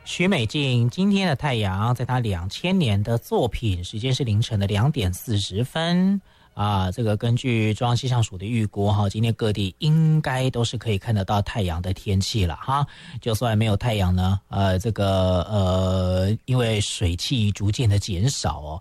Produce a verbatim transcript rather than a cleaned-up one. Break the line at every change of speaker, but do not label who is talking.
许美静今天的太阳，在她两千年的作品，时间是凌晨的两点四十分啊。这个根据中央气象署的预估哈，今天各地应该都是可以看得到太阳的天气了哈。就算没有太阳呢，呃，这个呃，因为水汽逐渐的减少哦，